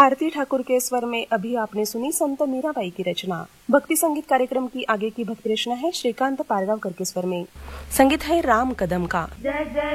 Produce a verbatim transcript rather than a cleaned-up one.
आरती ठाकुर के स्वर में अभी आपने सुनी संत मीराबाई की रचना। भक्ति संगीत कार्यक्रम की आगे की भक्ति रचना है श्रीकांत पारगांवकर के स्वर में। संगीत है राम कदम का। जय जय